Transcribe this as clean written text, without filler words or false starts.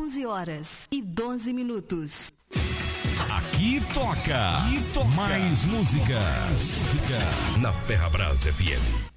11h12. Aqui toca. Mais música. Na Ferrabras FM.